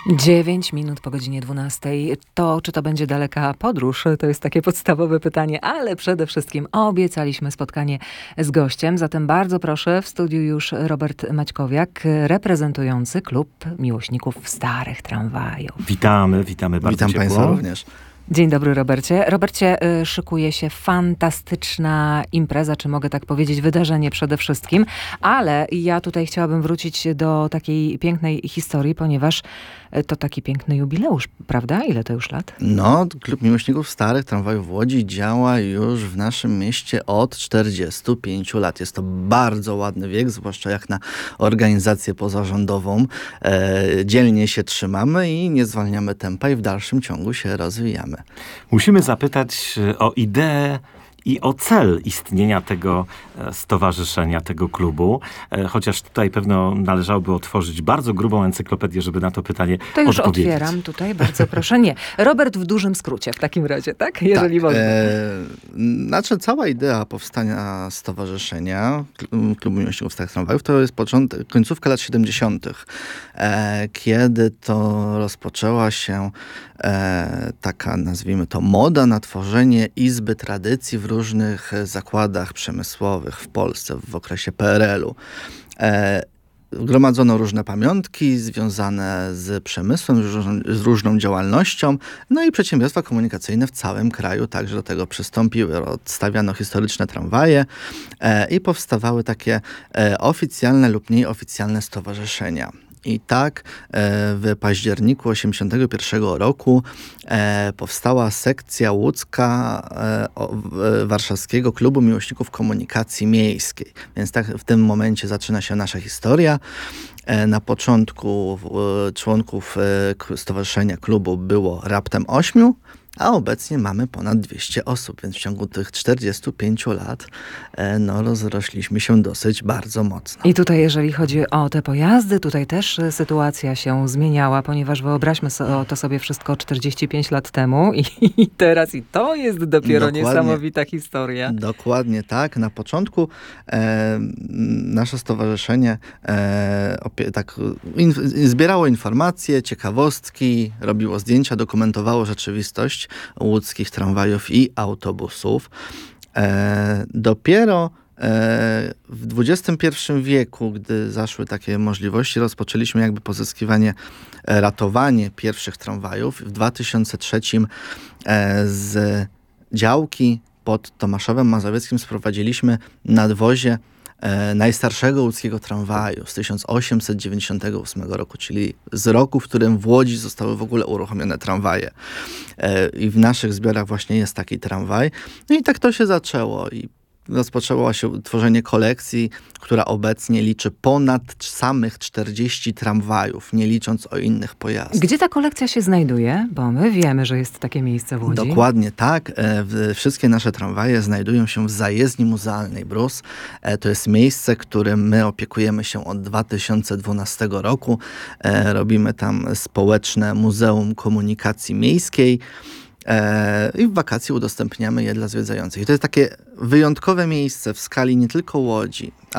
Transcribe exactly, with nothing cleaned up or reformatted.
Dziewięć minut po godzinie dwunastej. To, czy to będzie daleka podróż, to jest takie podstawowe pytanie, ale przede wszystkim obiecaliśmy spotkanie z gościem, zatem bardzo proszę, w studiu już Robert Maćkowiak, reprezentujący klub miłośników starych tramwajów. Witamy, witamy bardzo Witam ciepło. Państwa również. Dzień dobry, Robercie. Robercie, y, szykuje się fantastyczna impreza, czy mogę tak powiedzieć, wydarzenie przede wszystkim, ale ja tutaj chciałabym wrócić do takiej pięknej historii, ponieważ y, to taki piękny jubileusz, prawda? Ile to już lat? No, Klub Miłośników Starych Tramwajów w Łodzi działa już w naszym mieście od czterdziestu pięciu lat. Jest to bardzo ładny wiek, zwłaszcza jak na organizację pozarządową. E, dzielnie się trzymamy i nie zwalniamy tempa i w dalszym ciągu się rozwijamy. Musimy zapytać o ideę i o cel istnienia tego stowarzyszenia, tego klubu. Chociaż tutaj pewno należałoby otworzyć bardzo grubą encyklopedię, żeby na to pytanie To już odpowiedzieć. otwieram tutaj, bardzo proszę. Nie. Robert w dużym skrócie w takim razie, tak? Jeżeli tak, można. E, znaczy cała idea powstania stowarzyszenia Klubu Miłośników Starych Tramwajów to jest początek, końcówka lat siedemdziesiątych. E, kiedy to rozpoczęła się e, taka, nazwijmy to, moda na tworzenie izby tradycji w różnych zakładach przemysłowych w Polsce w okresie P R L-u. E, Gromadzono różne pamiątki związane z przemysłem, z różną, z różną działalnością, no i przedsiębiorstwa komunikacyjne w całym kraju także do tego przystąpiły. Odstawiano historyczne tramwaje e, i powstawały takie e, oficjalne lub nieoficjalne stowarzyszenia. I tak e, w październiku osiemdziesiątego pierwszego roku e, powstała sekcja łódzka e, o, e, Warszawskiego Klubu Miłośników Komunikacji Miejskiej. Więc tak w tym momencie zaczyna się nasza historia. E, na początku e, członków e, stowarzyszenia klubu było raptem ośmiu, a obecnie mamy ponad dwieście osób, więc w ciągu tych czterdziestu pięciu lat e, no, rozrośliśmy się dosyć bardzo mocno. I tutaj, jeżeli chodzi o te pojazdy, tutaj też y, sytuacja się zmieniała, ponieważ wyobraźmy so, to sobie wszystko czterdzieści pięć lat temu i, i teraz i to jest dopiero Dokładnie. niesamowita historia. Dokładnie tak. Na początku e, nasze stowarzyszenie e, opie, tak, in, zbierało informacje, ciekawostki, robiło zdjęcia, dokumentowało rzeczywistość łódzkich tramwajów i autobusów. E, dopiero e, w dwudziestym pierwszym wieku, gdy zaszły takie możliwości, rozpoczęliśmy jakby pozyskiwanie, e, ratowanie pierwszych tramwajów. W dwa tysiące trzecim e, z działki pod Tomaszowem Mazowieckim sprowadziliśmy nadwozie e, najstarszego łódzkiego tramwaju z tysiąc osiemset dziewięćdziesiątego ósmego roku, czyli z roku, w którym w Łodzi zostały w ogóle uruchomione tramwaje. E, I w naszych zbiorach właśnie jest taki tramwaj. No i tak to się zaczęło. I rozpoczęło się tworzenie kolekcji, która obecnie liczy ponad samych czterdzieści tramwajów, nie licząc o innych pojazdach. Gdzie ta kolekcja się znajduje? Bo my wiemy, że jest takie miejsce w Łodzi. Dokładnie tak. E, wszystkie nasze tramwaje znajdują się w zajezdni muzealnej Brus. E, to jest miejsce, którym my opiekujemy się od dwa tysiące dwunastego roku. E, robimy tam społeczne Muzeum Komunikacji Miejskiej. E, I w wakacji udostępniamy je dla zwiedzających. I to jest takie wyjątkowe miejsce w skali nie tylko Łodzi,